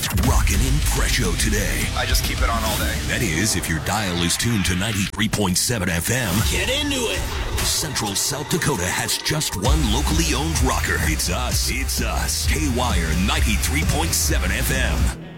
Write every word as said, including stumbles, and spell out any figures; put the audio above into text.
It's rockin' in Presho today. I just keep it on all day. That is, if your dial is tuned to ninety-three point seven F M. Get into it. Central South Dakota has just one locally owned rocker. It's us. It's us. K-Wire ninety-three point seven F M.